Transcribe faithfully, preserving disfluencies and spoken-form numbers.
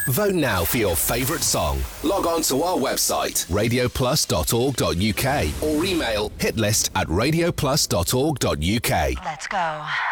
Vote now for your favourite song. Log on to our website, radio plus dot org dot uk, or email hitlist at radio plus dot org dot uk. Let's go.